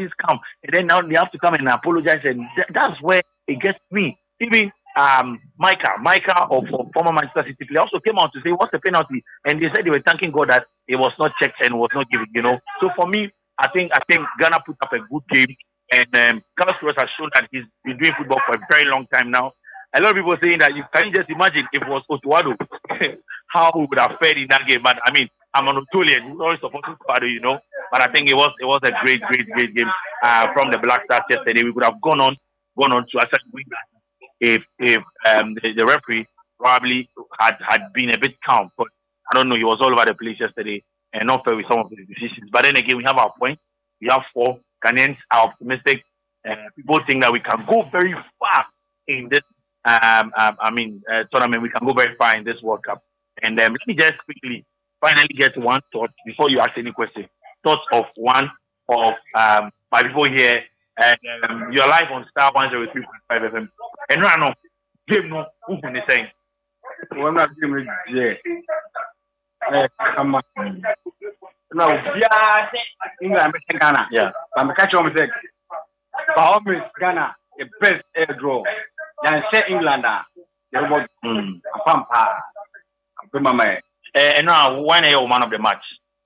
things come, and then now they have to come and apologize, and that's where it gets me. Even Micah of former Manchester City player also came out to say what's the penalty, and they said they were thanking God that it was not checked and was not given. So for me, I think Ghana put up a good game, and Carlos Queiroz has shown that he's been doing football for a very long time now. A lot of people saying that you can just imagine if it was Otuado, how we would have fared in that game. But I mean, I'm an Otolian, who's always supporting Otuado, But I think it was a great game from the Black Stars yesterday. We could have gone on to actually win that if the referee probably had been a bit calm. But I don't know, he was all over the place yesterday and not fair with some of the decisions. But then again, we have our point. We have 4. Ghanaians are optimistic. People think that we can go very far in this tournament. We can go very far in this World Cup. And let me just quickly finally get one thought before you ask any question. Thoughts of one of my people here. And you're live on Star 103.5 FM. And right now, game no, who's going to say? We're not doing it. Come on. No, yeah, England, Ghana. Yeah. I'm catching on the By Ghana, the best air draw. And say England, they were a pampa. And now, when are you man of the match?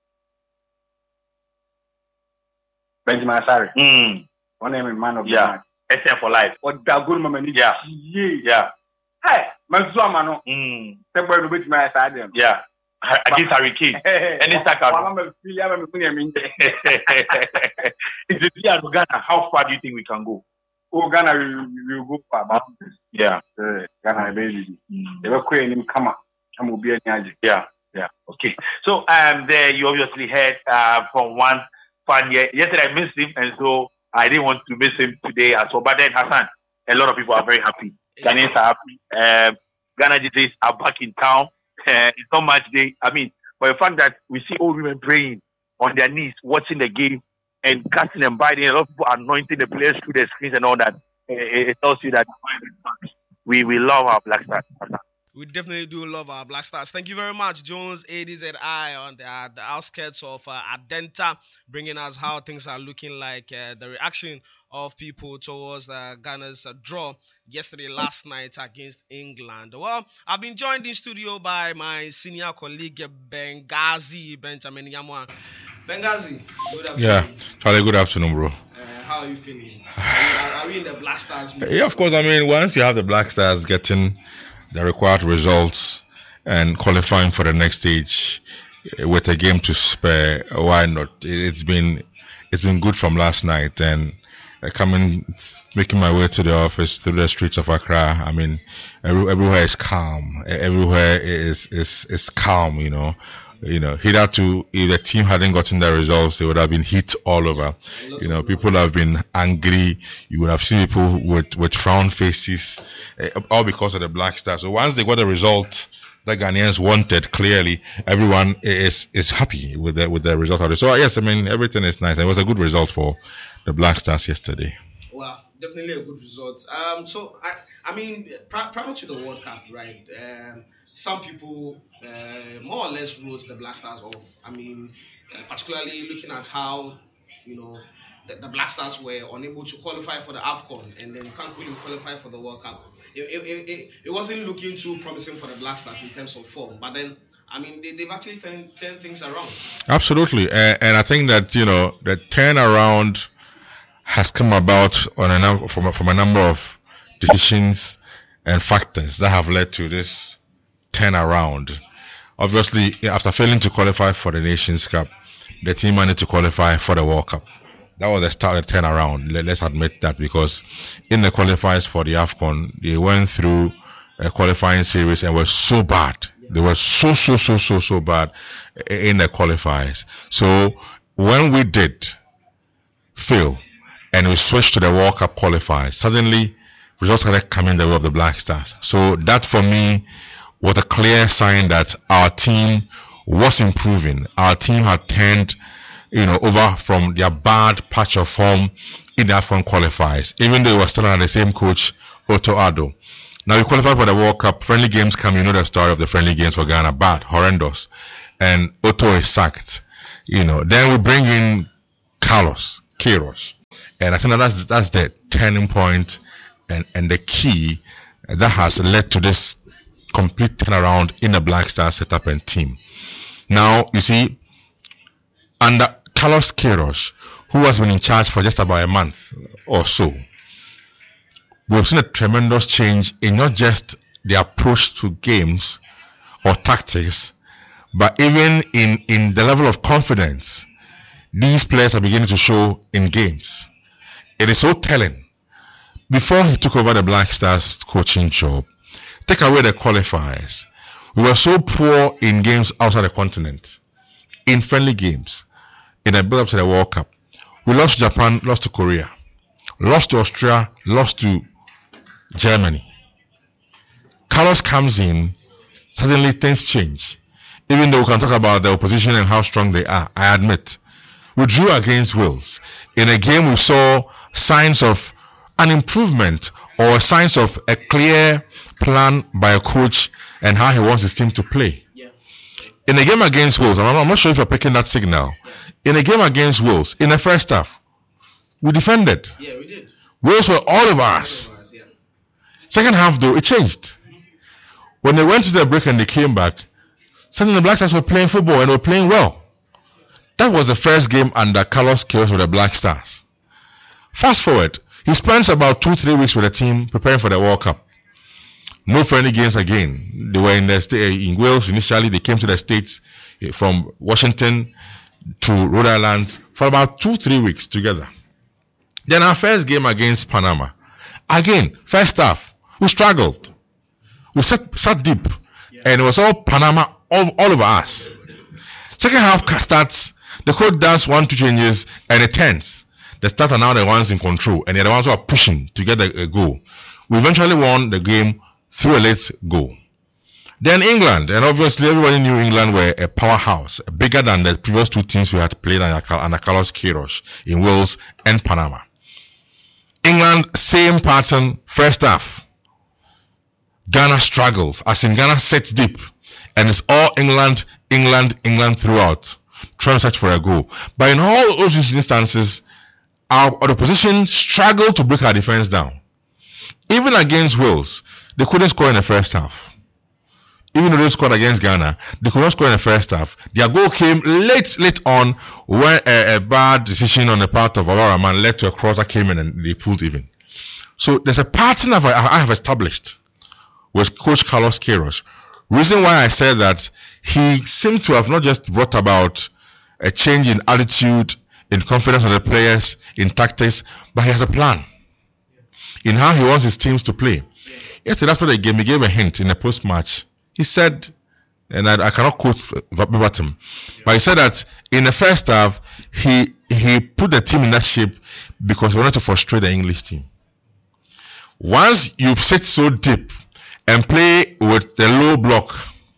Benjamin Asare. One name man of the match. SM for life. What the good moment? Yeah. Hey, Mazumano. Somebody with my side. Yeah. Against Harry Kane. And it's like if you are Ghana, how far do you think we can go? Oh, Ghana will go far. Yeah. Ghana, baby. They were quitting him. Come on, be a Yeah. Okay. So there you obviously heard from one fan here. Yesterday I missed him, and so I didn't want to miss him today as well. But then Hassan, a lot of people are very happy. Ghanaians are happy. Ghana DJs are back in town. It's not much day. I mean, for the fact that we see old women praying on their knees, watching the game and casting and biting, a lot of people anointing the players through the screens and all that. It tells you that we love our Black Stars. We definitely do love our Black Stars. Thank you very much, Jones, ADZI, on the outskirts of Adenta, bringing us how things are looking like, the reaction of people towards Ghana's draw last night against England. Well, I've been joined in studio by my senior colleague, Bengazi Benjamin Yamwa. Bengazi, good afternoon. Yeah, Charlie, good afternoon, bro. How are you feeling? Are we in the Black Stars mood? Yeah, of course. I mean, once you have the Black Stars getting the required results and qualifying for the next stage with a game to spare, why not? It's been good from last night, and making my way to the office through the streets of Accra. I mean, everywhere is calm. Everywhere is calm. Hitherto, if the team hadn't gotten the results, they would have been hit all over. People have been angry. You would have seen people with frown faces, all because of the Black Stars. So once they got the result that Ghanaians wanted, clearly everyone is happy with the result of it. So yes, I mean, everything is nice. It was a good result for the Black Stars yesterday. Well, definitely a good result. So I mean, prior to the World Cup, right? Some people more or less wrote the Black Stars off. I mean, particularly looking at how, the Black Stars were unable to qualify for the AFCON and then can't really qualify for the World Cup. It wasn't looking too promising for the Black Stars in terms of form. But then, I mean, they've actually turned things around. Absolutely. And I think that, the turnaround has come about from a number of decisions and factors that have led to this turnaround. Obviously, after failing to qualify for the Nations Cup, the team managed to qualify for the World Cup. That was the start of the turnaround. Let's admit that, because in the qualifiers for the AFCON, they went through a qualifying series and were so bad. They were so bad in the qualifiers. So when we did fail and we switched to the World Cup qualifiers, suddenly results started coming the way of the Black Stars. So that for me was a clear sign that our team was improving. Our team had turned, over from their bad patch of form in the AFCON qualifiers, even though we were still under the same coach, Otto Addo. Now we qualified for the World Cup. Friendly games come, the story of the friendly games for Ghana, bad, horrendous. And Otto is sacked. Then we bring in Carlos Queiroz. And I think that's the turning point and the key that has led to this complete turnaround in the Black Stars setup and team. Now, you see, under Carlos Queiroz, who has been in charge for just about a month or so, we've seen a tremendous change in not just the approach to games or tactics, but even in the level of confidence these players are beginning to show in games. It is so telling. Before he took over the Black Stars coaching job, take away the qualifiers, we were so poor in games outside the continent, in friendly games, in the build-up to the World Cup. We lost to Japan, lost to Korea, lost to Austria, lost to Germany. Carlos comes in, suddenly things change. Even though we can talk about the opposition and how strong they are, I admit. We drew against Wales. In a game we saw signs of an improvement or signs of a clear plan by a coach and how he wants his team to play. Yeah. In a game against Wales, and I'm not sure if you're picking that signal. In a game against Wales, in the first half, we defended. Yeah, we did. Wales were all over us. Yeah. Second half, though, it changed. When they went to the break and they came back, suddenly the Black Stars were playing football and were playing well. That was the first game under Carlos Queiroz with the Black Stars. Fast forward, he spends about 2-3 weeks with the team preparing for the World Cup. No friendly games again. They were in Wales initially. They came to the States from Washington to Rhode Island for about 2-3 weeks together. Then our first game against Panama. Again, first half, we struggled. We sat deep. And it was all Panama all over us. Second half starts, the coach does 1-2 changes and it turns. The Stars are now the ones in control and they're the ones who are pushing to get a goal. We eventually won the game through a late goal. Then England, and obviously everybody knew England were a powerhouse, bigger than the previous two teams we had played under Carlos Queiroz in Wales and Panama. England, same pattern, first half. Ghana struggles, as in Ghana sits deep, and it's all England throughout, trying to search for a goal. But in all those instances, our opposition struggled to break our defense down. Even against Wales, they couldn't score in the first half. Even though they scored against Ghana, they could not score in the first half. Their goal came late on when a bad decision on the part of Aurora Man led to a cross that came in and they pulled even. So there's a pattern I have established with Coach Carlos Queiroz. Reason why I said that he seemed to have not just brought about a change in attitude, in confidence of the players, in tactics, but he has a plan in how he wants his teams to play. Yesterday after the game, he gave a hint in the post-match. He said, and I cannot quote verbatim, but he said that in the first half, he put the team in that shape because he wanted to frustrate the English team. Once you sit so deep and play with the low block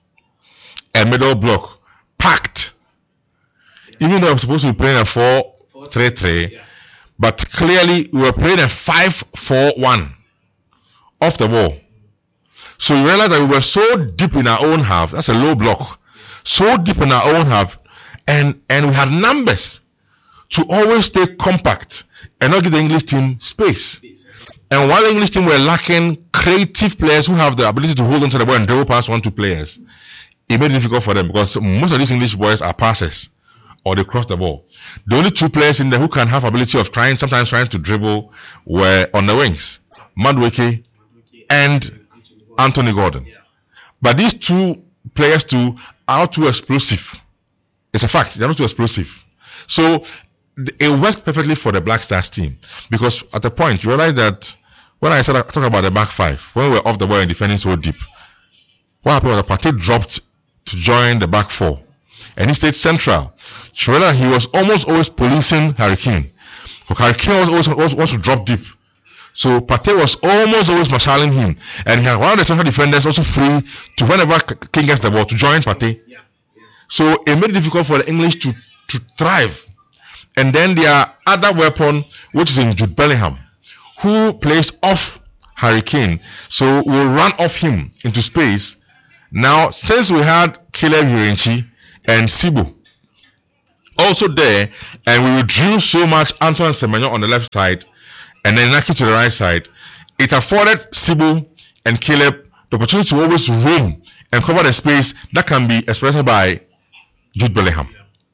and middle block packed, even though I'm supposed to be playing a 4-3-3, but clearly we were playing a 5-4-1 off the ball. So you realize that we were so deep in our own half, that's a low block, so deep in our own half, and we had numbers to always stay compact and not give the English team space. And while the English team were lacking creative players who have the ability to hold onto the ball and dribble past 1-2 players, it made it difficult for them because most of these English boys are passers or they cross the ball. The only two players in there who can have ability of sometimes trying to dribble were on the wings, Madueke and Anthony Gordon. But these two players too are not too explosive. It's a fact, they're not too explosive. So it worked perfectly for the Black Stars team because at the point you realize that when I talk about the back five, when we were off the ball and defending so deep, what happened was that Partey dropped to join the back four and he stayed central. So you realize he was almost always policing Harry Kane. Harry Kane was always wants to drop deep. So Partey was almost always marshalling him, and he had one of the central defenders also free to whenever King gets the ball to join Partey. So it made it difficult for the English to thrive. And then their other weapon, which is in Jude Bellingham, who plays off Harry Kane, so we'll run off him into space. Now, since we had Caleb Urenchi and Sibo, also there, and we withdrew so much Antoine Semenyo on the left side and then Naki to the right side. It afforded Sibu and Caleb the opportunity to always roam and cover the space that can be exploited by Jude Bellingham.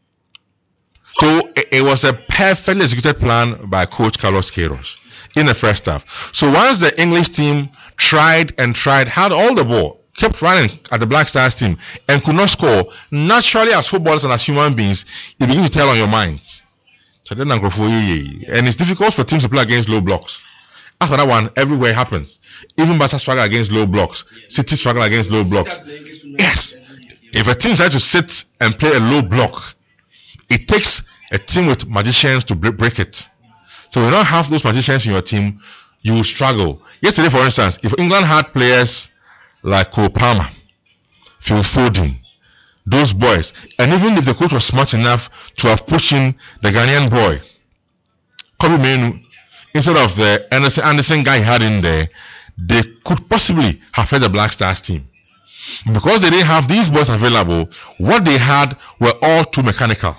So it was a perfectly executed plan by Coach Carlos Queiroz in the first half. So once the English team tried, had all the ball, kept running at the Black Stars team and could not score, naturally as footballers and as human beings, it begins to tell on your minds. And it's difficult for teams to play against low blocks. After that one, everywhere it happens. Even Barca struggle against low blocks. City struggle against low blocks. Yes. If a team decides to sit and play a low block, it takes a team with magicians to break it. So if you don't have those magicians in your team, you will struggle. Yesterday, for instance, if England had players like Cole Palmer, Phil Foden, those boys, and even if the coach was smart enough to have pushed in the Ghanaian boy, Kobe Menu, instead of the Anderson guy he had in there, they could possibly have had the Black Stars team. Because they didn't have these boys available, what they had were all too mechanical.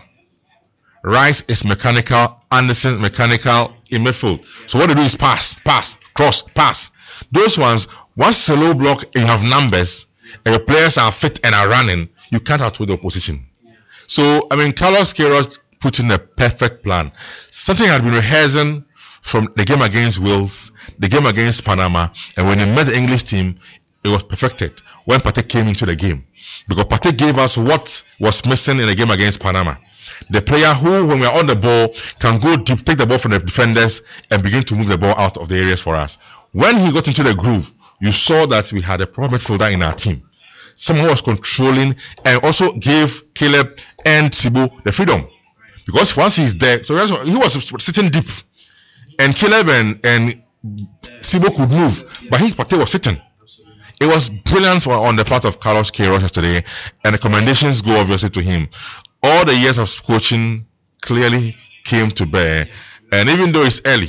Rice is mechanical, Anderson mechanical in midfield. So what they do is pass, cross, pass. Those ones, once it's a low block and you have numbers, and your players are fit and are running, you can't outwit the opposition. So, Carlos Queiroz put in a perfect plan. Something had been rehearsing from the game against Wales, the game against Panama, and when he met the English team, it was perfected when Partey came into the game. Because Partey gave us what was missing in the game against Panama. The player who, when we are on the ball, can go deep, take the ball from the defenders, and begin to move the ball out of the areas for us. When he got into the groove, you saw that we had a proper midfielder in our team. Someone who was controlling and also gave Caleb and Sibu the freedom. Because once he's there, so he was sitting deep. And Caleb and Sibu could move, but Partey was sitting. It was brilliant on the part of Carlos Queiroz yesterday, and the commendations go obviously to him. All the years of coaching clearly came to bear, and even though it's early,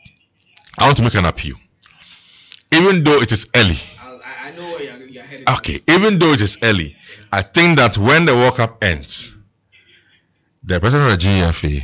I want to make an appeal. Even though it is early, I know where you're headed. Okay, even though it is early, I think that when the World Cup ends, the president of the GFA,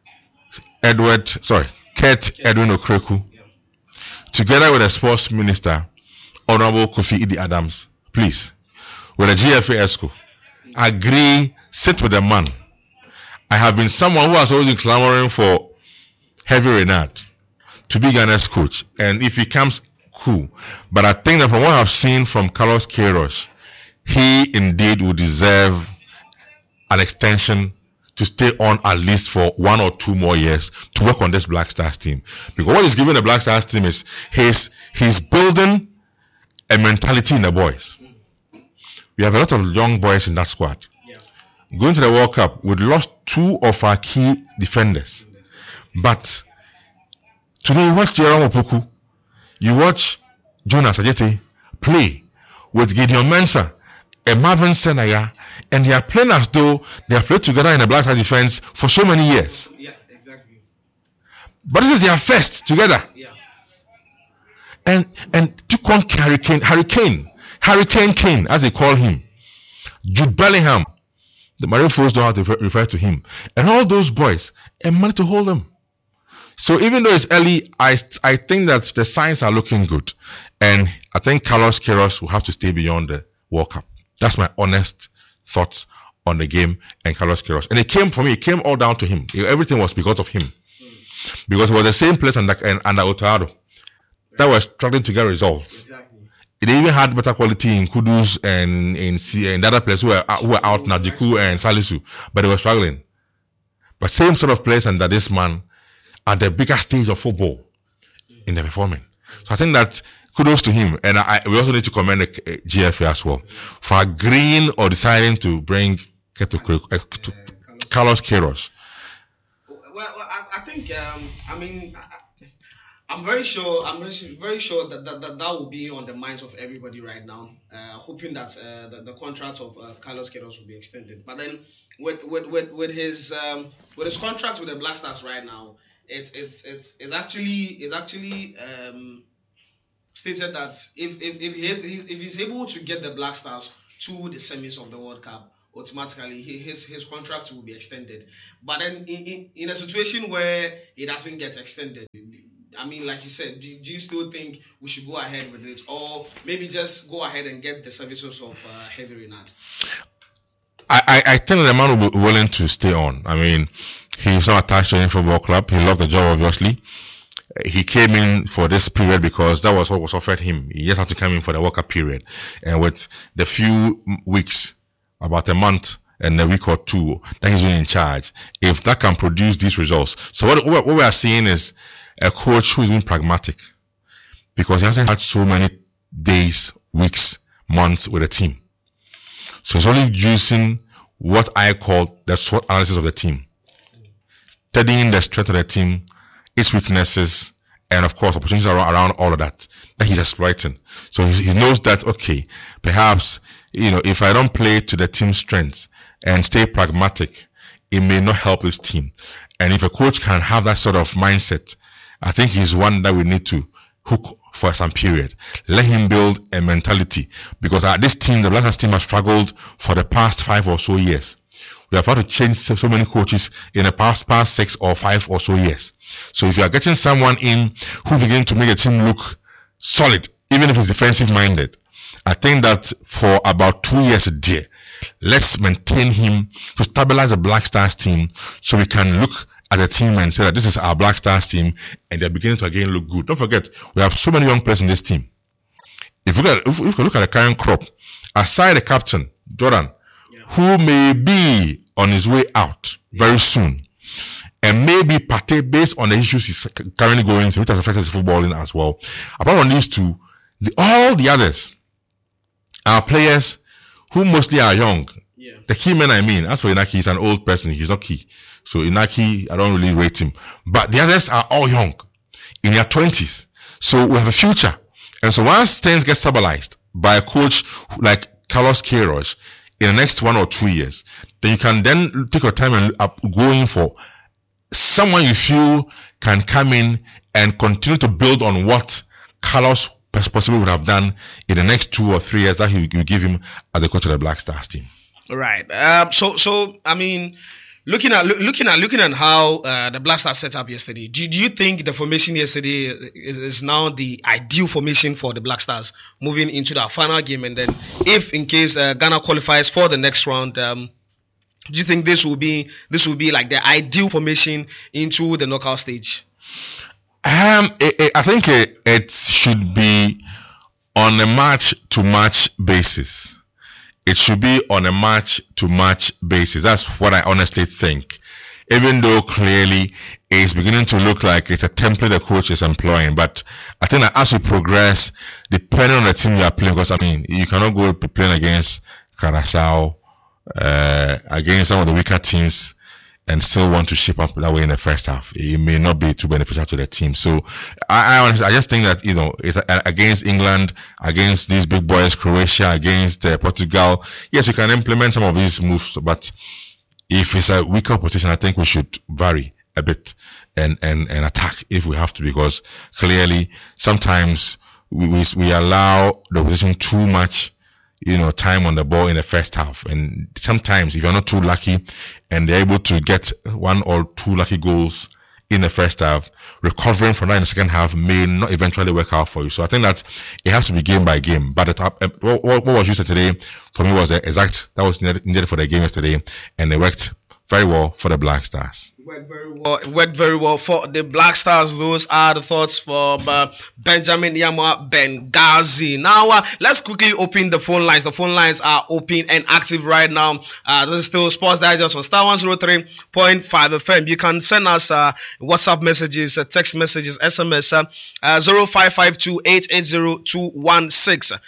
Kurt Edwin Okreku, together with the sports minister, Honorable Kofi Idi Adams, please, with the GFA ESCO, agree, sit with the man. I have been someone who has always been clamoring for Hervé Renard to be Ghana's coach, and if he comes, cool. But I think that from what I've seen from Carlos Queiroz, he indeed would deserve an extension to stay on at least for 1 or 2 more years to work on this Black Stars team. Because what he's giving the Black Stars team is he's building a mentality in the boys. We have a lot of young boys in that squad. Going to the World Cup, we lost 2 of our key defenders. But today you watch Jerome Opoku, you watch Jonas Ajete play with Gideon Mensah and Marvin Senaya, and they are playing as though they have played together in the Black Stars defense for so many years. Yeah, exactly. But this is their first together. Yeah. And Tukon Hurricane Kane, as they call him, Jude Bellingham, the Marine Force know how to refer to him, and all those boys, and money to hold them. So even though it's early, I think that the signs are looking good, and I think Carlos Queiroz will have to stay beyond the World Cup. That's my honest thoughts on the game and Carlos Queiroz. And it came all down to him. Everything was because of him, because it was the same place under Otaado that was struggling to get results. Exactly. It even had better quality in Kudus and in the other players who were out, Najiku and Salisu, but they were struggling. But same sort of players under this man at the bigger stage of football in the performance. So I think that kudos to him, and we also need to commend the GFA as well for agreeing or deciding to bring Carlos Queiroz. Well, I think I'm very sure that will be on the minds of everybody right now, hoping that the contract of Carlos Queiroz will be extended. But then with his contract with the Black Stars right now, it's actually stated that if he's able to get the Black Stars to the semis of the World Cup, automatically his contract will be extended. But then in a situation where it doesn't get extended, I mean, like you said, do you still think we should go ahead with it, or maybe just go ahead and get the services of Hervé Renard? I think the man will be willing to stay on. I mean, he's not attached to any football club. He loved the job, obviously. He came in for this period because that was what was offered him. He just had to come in for the World Cup period. And with the few weeks, about a month and a week or two that he's been in charge, if that can produce these results. So what we are seeing is a coach who's been pragmatic, because he hasn't had so many days, weeks, months with a team. So he's only using what I call the SWOT analysis of the team, studying the strength of the team, its weaknesses, and of course opportunities around all of that he's exploiting. So he knows that, okay, perhaps, if I don't play to the team's strengths and stay pragmatic, it may not help this team. And if a coach can have that sort of mindset, I think he's one that we need to hook for some period. Let him build a mentality, because this team, the Black Stars team, has struggled for the past 5 or so years. We have had to change so many coaches in the past 6 or 5 or so years. So if you are getting someone in who begin to make a team look solid, even if it's defensive minded, I think that for about 2 years dear, let's maintain him to stabilize the Black Stars team, so we can look at the team and say that this is our Black Stars team and they're beginning to again look good. Don't forget, we have so many young players in this team. If you look at the current crop, aside the captain, Jordan, who may be on his way out very soon, and maybe Partey, based on the issues he's currently going through, which has affected his footballing as well. Apart from these two, all the others are players who mostly are young. Yeah. The key man, I mean, as for Inaki, he's an old person, he's not key. So Inaki, I don't really rate him. But the others are all young, in their 20s. So we have a future. And so once things get stabilized by a coach like Carlos Queiroz in the next 1 or 2 years, then you can then take your time and go in for someone you feel can come in and continue to build on what Carlos possibly would have done in the next 2 or 3 years that you give him as the coach of the Black Stars team. Right. So I mean, looking at how the Black Stars set up yesterday, do you think the formation yesterday is now the ideal formation for the Black Stars moving into the final game? And then, if in case Ghana qualifies for the next round, do you think this will be like the ideal formation into the knockout stage? I think it should be on a match-to-match basis. It should be on a match-to-match basis. That's what I honestly think. Even though clearly it's beginning to look like it's a template the coach is employing. But I think that as we progress, depending on the team you are playing, because I mean, you cannot go playing against Curaçao, against some of the weaker teams, and still want to shape up that way in the first half. It may not be too beneficial to the team. So I honestly, I just think that, it's against England, against these big boys, Croatia, against Portugal. Yes, you can implement some of these moves, but if it's a weaker opposition, I think we should vary a bit and attack if we have to, because clearly sometimes we allow the opposition too much time on the ball in the first half. And sometimes if you're not too lucky and they're able to get 1 or 2 lucky goals in the first half, recovering from that in the second half may not eventually work out for you. So I think that it has to be game by game. But what was used today for me was the exact that was needed for the game yesterday, and it worked very well for the Black Stars. It worked very well for the Black Stars. Those are the thoughts from Benjamin Yama Benghazi. Now, let's quickly open the phone lines. The phone lines are open and active right now. This is still Sports Digest on Star 103.5 FM. You can send us WhatsApp messages, text messages, SMS 0552-880-216,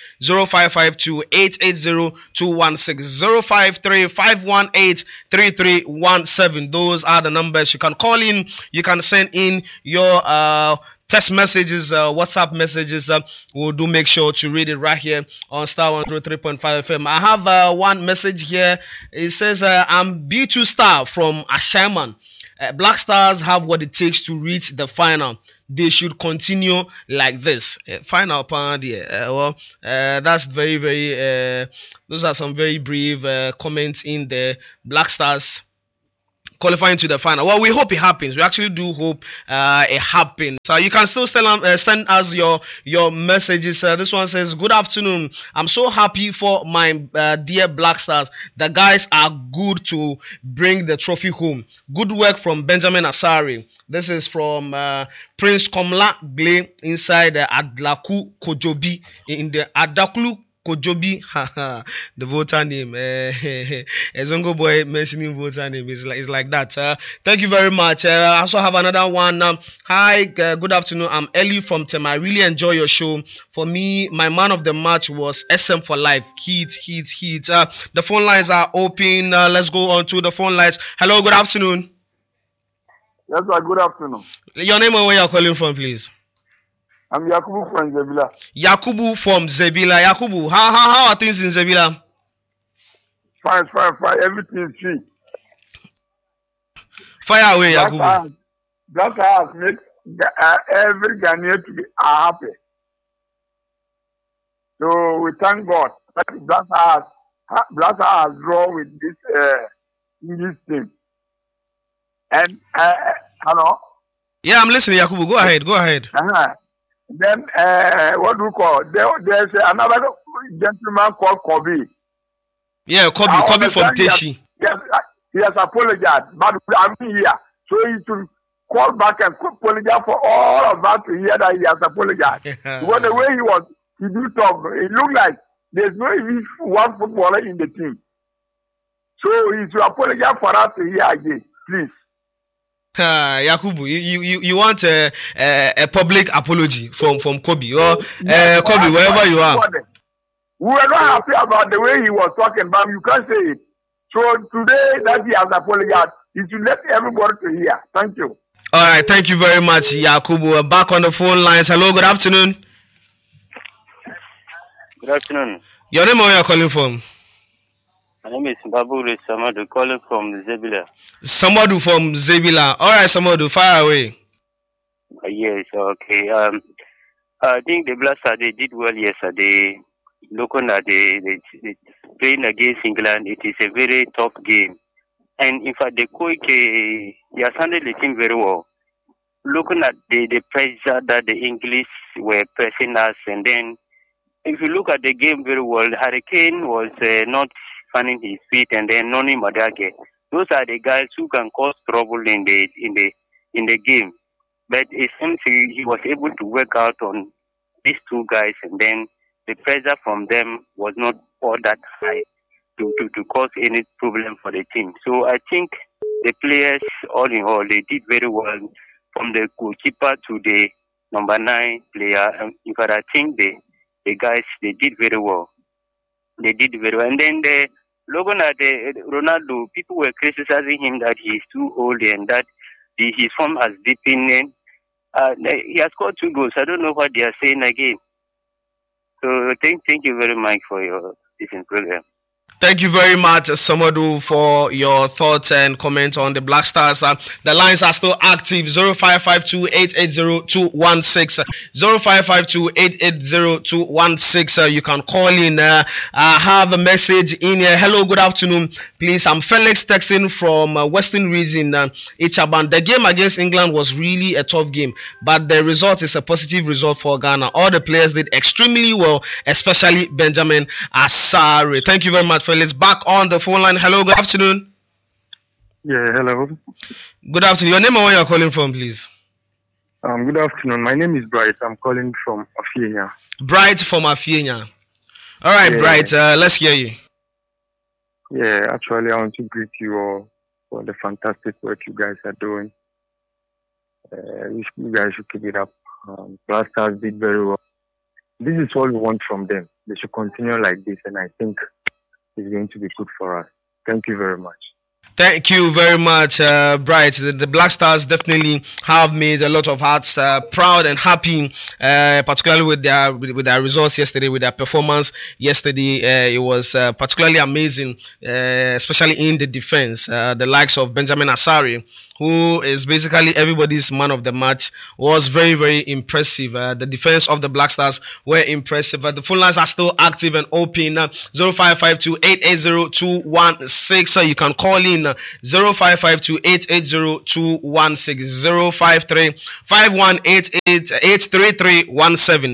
0552-880-216, 053-518-3317. Those are the numbers. You can call in, you can send in your text messages, WhatsApp messages. We'll make sure to read it right here on Star 103.5 FM. I have one message here. It says, I'm B2 Star from Ashaman. Black Stars have what it takes to reach the final. They should continue like this. Final part, that's very, very. Those are some very brief comments in the Black Stars qualifying to the final. Well, we hope it happens. We actually do hope it happens. So you can still send us your messages. This one says, "Good afternoon. I'm so happy for my dear Black Stars. The guys are good to bring the trophy home. Good work from Benjamin Asare." This is from Prince Komla Gle inside the Adlaku Kojobi in the Adaklu Kojobi, the voter name. Ezongo boy mentioning voter name is like that. Thank you very much. I also have another one. Hi, good afternoon. I'm Ellie from Tema. I really enjoy your show. For me, my man of the match was SM for life. Heat. The phone lines are open. Let's go on to the phone lines. Hello, good afternoon. Yes, sir. Good afternoon. Your name and where you're calling from, please. I'm Yakubu from Zebila. Yakubu from Zebila. Yakubu, how are things in Zebila? Fine. Everything is sweet. Fire away, Yakubu. Black Stars make every Ghanaian to be happy. So we thank God that Black Stars draw with this team. And hello. Yeah, I'm listening, Yakubu. Go ahead. Uh-huh. Then what do we call? There's another gentleman called Kobe. Yeah, Kobe from Teshi. Yes, he has apologized, but I'm here, so he should call back and apologize for all of us to hear that he has apologized. Because the way he do talk, it looked like there's no even one footballer in the team. So he should apologize for us to hear again, please. Yakubu, you want a public apology from Kobe or Kobe, wherever you are. We were not happy about the way he was talking, but you can't say it. So today that he has apologized, he should let everybody to hear. Thank you. All right, thank you very much, Yakubu. We're back on the phone lines. Hello, good afternoon. Good afternoon. Your name and where you're calling from? My name is Baburu Samadu, calling from Zebila. Samadu from Zebila. All right, Samadu, fire away. Yes, okay. I think the Black Stars, they did well yesterday. Looking at they playing against England, it is a very tough game. And in fact, the coach, he has handled the team very well. Looking at the pressure that the English were pressing us, and then if you look at the game very well, Harry Kane was not finding his feet, and then Noni Madake. Those are the guys who can cause trouble in the game. But it seems he was able to work out on these two guys, and then the pressure from them was not all that high to cause any problem for the team. So I think the players, all in all, they did very well, from the goalkeeper to the number 9 player. And in fact, I think the guys, they did very well. They did very well. And then looking at Ronaldo, people were criticizing him that he is too old and that his form has dipping in. He has scored 2 goals. I don't know what they are saying again. So thank you very much for your listening program. Thank you very much, Samadu, for your thoughts and comments on the Black Stars. The lines are still active. 0552-880-216. 0552-880-216. You can call in. Have a message in here. Hello, good afternoon. Please, I'm Felix texting from Western Region, Ichaban. The game against England was really a tough game, but the result is a positive result for Ghana. All the players did extremely well, especially Benjamin Asare. Thank you very much, Felix. Back on the phone line. Hello, good afternoon. Yeah, hello. Good afternoon. Your name and where you're calling from, please. Good afternoon. My name is Bright. I'm calling from Afienya. Bright from Afienya. All right, yeah. Bright. Let's hear you. Yeah, actually, I want to greet you all for the fantastic work you guys are doing. You guys should keep it up. Black Stars did very well. This is all we want from them. They should continue like this, and I think it's going to be good for us. Thank you very much. Thank you very much, Bright. The Black Stars definitely have made a lot of hearts proud and happy, particularly with their results yesterday, with their performance yesterday. It was particularly amazing, especially in the defense. The likes of Benjamin Asare, who is basically everybody's man of the match, was very, very impressive. The defense of the Black Stars were impressive. The phone lines are still active and open. 0552-880-216. You can call in 0552-880-216. 053-518-83317.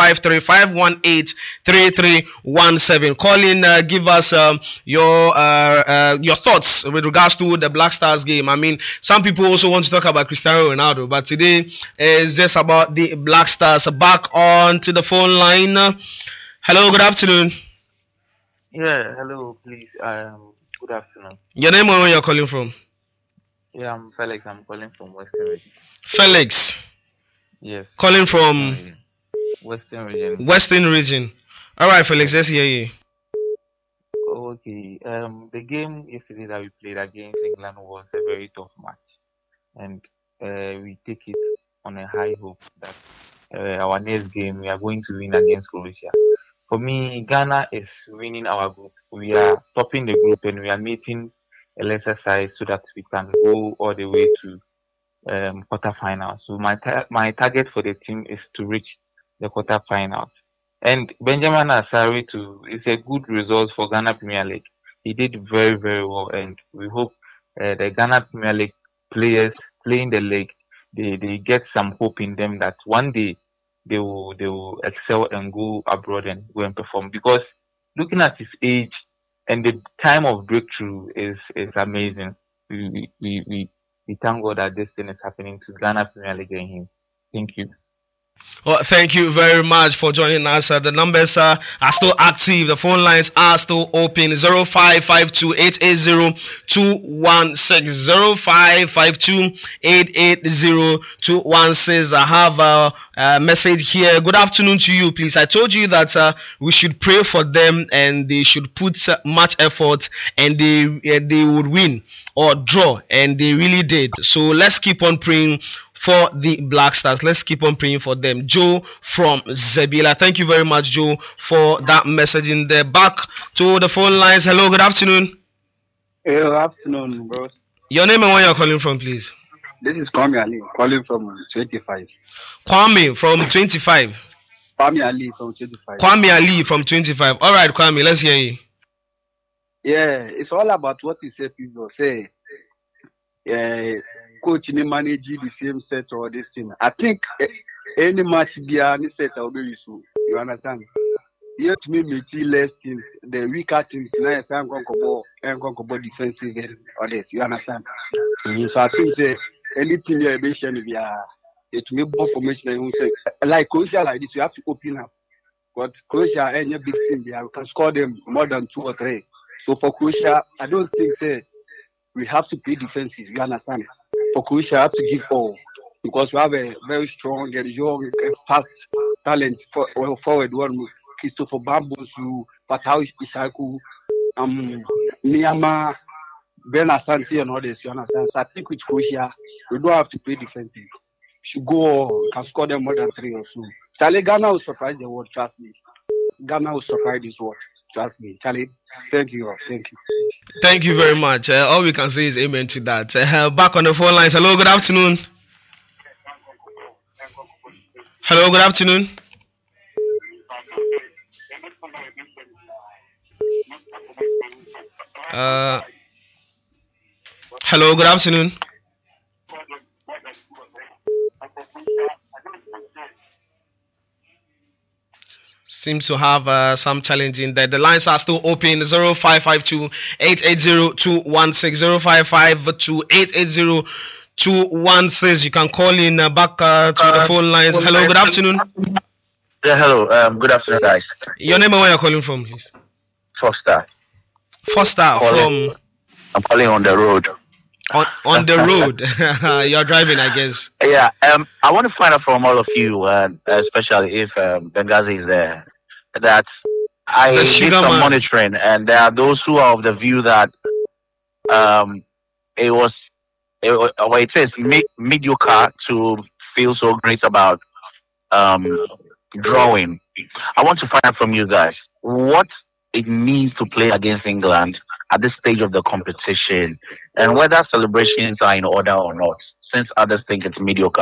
053-518-3317. Call in, give us your thoughts with regards to the Black Stars game. I mean, some people also want to talk about Cristiano Ronaldo, but today is just about the Black Stars. Back on to the phone line. Hello, good afternoon. Yeah, hello, please. Good afternoon. Your name and where you're calling from? Yeah, I'm Felix. I'm calling from Western Region. Felix. Yes. Calling from Western Region. Western Region. All right, Felix, let's hear you. Okay. The game yesterday that we played against England was a very tough match, and we take it on a high hope that our next game we are going to win against Croatia. For me, Ghana is winning our group. We are topping the group, and we are meeting a lesser side so that we can go all the way to quarterfinals. So my target for the team is to reach the quarterfinals. And Benjamin Asare too is a good result for Ghana Premier League. He did very, very well, and we hope the Ghana Premier League players playing the league, they get some hope in them that one day they will excel and go abroad and go and perform. Because looking at his age and the time of breakthrough is amazing. We thank God that this thing is happening to Ghana Premier League and him. Thank you. Well, thank you very much for joining us. The numbers are still active. The phone lines are still open. 0552-880-216. 0552-880-216. I have a message here. Good afternoon to you, please. I told you that we should pray for them and they should put much effort and they would win or draw, and they really did. So let's keep on praying for the Black Stars. Let's keep on praying for them. Joe from Zebila. Thank you very much, Joe, for that message in there. Back to the phone lines. Hello, good afternoon. Good afternoon, bro. Your name and where you're calling from, please. This is Kwame Ali, calling from 25. Kwame from 25. Kwame Ali from 25. Kwame Ali from 25. All right, Kwame, let's hear you. Yeah, it's all about what you say, people say. Coach ni manage the same set or this thing. I think any match be any set will be useful. You understand? Yet me less teams, the weaker teams now is going defensive or this. You understand? So I think anything you mention it may be more formation. Like Croatia like this, you have to open up. But Croatia any big team there, we can score them more than 2 or 3. So for Croatia, I don't think we have to play defensive. You understand? For Croatia, I have to give all because we have a very strong and young and fast talent forward one. Christopher Bambosu, Patao Isaku, Niyama, Ben Asante, and others. You understand? So I think with Croatia, we don't have to play defensive. We should go and score them more than 3 or so. Charlie, Ghana will surprise the world. Trust me. Ghana will surprise this world. Trust me, Charlie. Thank you. Thank you very much. All we can say is amen to that. Back on the phone lines. Hello, good afternoon. Hello, good afternoon. Hello, good afternoon. Seems to have some challenge in there. The lines are still open. 0552-880-216. 0552-880-216. You can call in back to the phone lines. Hello, good afternoon. Yeah, hello. Good afternoon, guys. Your name and where you're calling from, please? Foster. From? I'm calling on the road. On the road. You're driving, I guess. Yeah. I want to find out from all of you, especially if Benghazi is there, that I did some monitoring, and there are those who are of the view that it says mediocre to feel so great about drawing. I want to find out from you guys what it means to play against England at this stage of the competition, and whether celebrations are in order or not, since others think it's mediocre?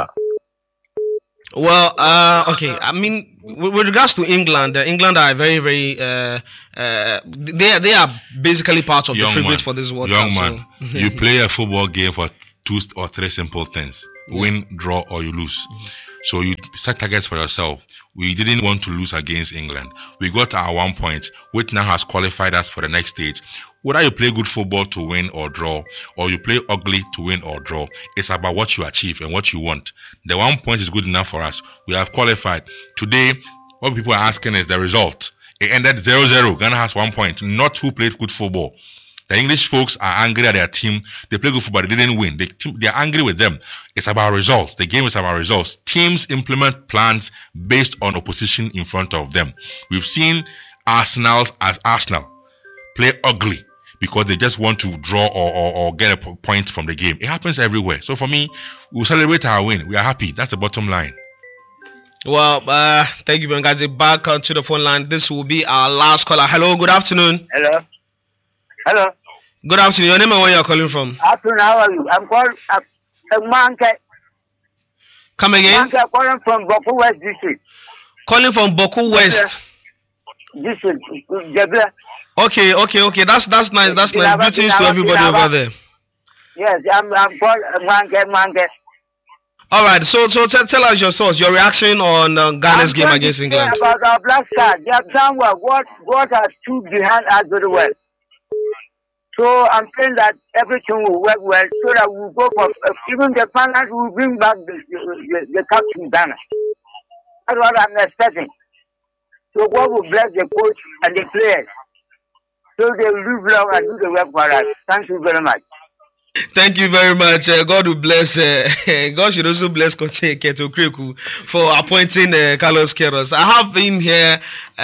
Well, okay. I mean, with regards to England, England are very, very. They are basically part of the favorite for this World Cup. Young man, you play a football game for 2 or 3 simple things: win, draw, or you lose. So you set targets for yourself. We didn't want to lose against England. We got our 1 point, which now has qualified us for the next stage. Whether you play good football to win or draw, or you play ugly to win or draw, it's about what you achieve and what you want. The 1 point is good enough for us. We have qualified. Today, what people are asking is the result. It ended 0-0. Ghana has 1 point, not who played good football. The English folks are angry at their team. They play good football, they didn't win. They are angry with them. It's about results. The game is about results. Teams implement plans based on opposition in front of them. We've seen Arsenal play ugly because they just want to draw or get a point from the game. It happens everywhere. So for me, we'll celebrate our win. We are happy. That's the bottom line. Well, thank you, Bengazi. Back to the phone line. This will be our last caller. Hello, good afternoon. Hello. Good afternoon. Your name and where you are calling from? Afternoon, how are you? I'm calling Manke. Come again? Manke, calling from Boku West District. Calling from Boku West District. Jebla. Okay. That's nice. That's nice. Greetings to everybody over there. Yes, I'm calling Manke. All right. So tell us your thoughts, your reaction on Ghana's game against England. About our Black Stars, they have done well. What are two behind us very well? So I'm saying that everything will work well, so that we'll go for even the finals will bring back the cup to Ghana. That's what I'm expecting. So God will bless the coach and the players, so they will live long and do the work for us. Thank you very much. Thank you very much. God will bless. God should also bless Keto Kreku for appointing Carlos Queiroz. I have in here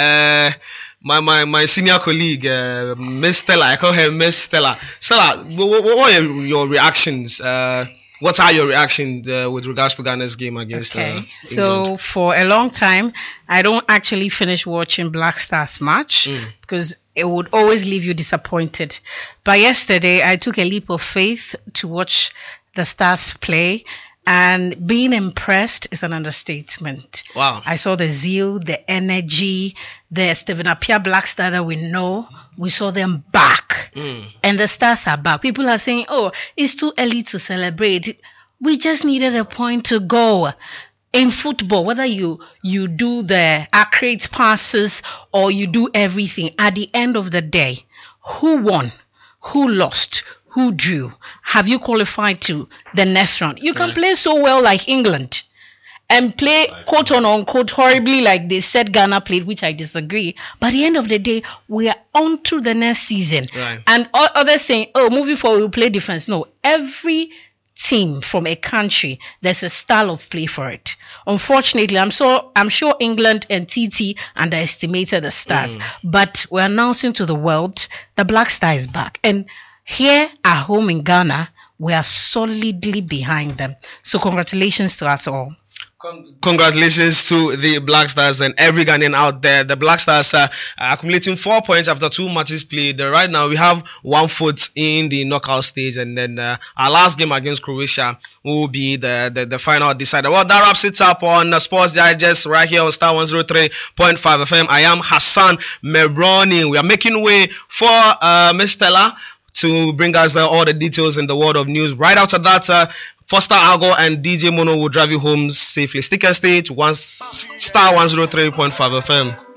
my senior colleague, Miss Stella. I call her Miss Stella. Stella, what are your reactions? What are your reactions with regards to Ghana's game against England? So for a long time, I don't actually finish watching Black Stars match because it would always leave you disappointed. But yesterday, I took a leap of faith to watch the Stars play. And being impressed is an understatement. Wow. I saw the zeal, the energy, the Stephen Appiah Black Star that we know. We saw them back. And the Stars are back. People are saying, oh, it's too early to celebrate. We just needed a point to go. In football, whether you do the accurate passes or you do everything, at the end of the day, who won? Who lost? Who drew? Have you qualified to the next round? You can play so well like England and play quote unquote horribly like they said Ghana played, which I disagree. But at the end of the day, we are on to the next season. Right. And others saying, oh, moving forward, we'll play defense. No, every team from a country, there's a style of play for it. Unfortunately, I'm sure England and TT underestimated the Stars. But we're announcing to the world the Black Star is back. And here at home in Ghana, we are solidly behind them. So congratulations to us all. Congratulations to the Black Stars and every Ghanaian out there. The Black Stars are accumulating 4 points after 2 matches played. Right now, we have 1 foot in the knockout stage, and then our last game against Croatia will be the final decider. Well, that wraps it up on Sports Digest right here on Star 103.5 FM. I am Hassan Mebroni. We are making way for Miss Stella to bring us all the details in the world of news. Right after that, Foster Argo and DJ Mono will drive you home safely. Stick and stay to Star 103.5 FM.